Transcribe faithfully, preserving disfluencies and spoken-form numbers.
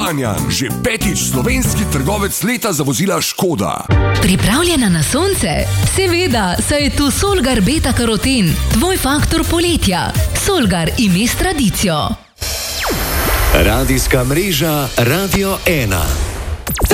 Kranjan, že petič slovenski trgovec leta za vozila Škoda. Pripravljena na sonce? Seveda, saj je tu Solgar Beta Karoten, tvoj faktor poletja. Solgar, ime s tradicijo. Radijska mreža Radio ena.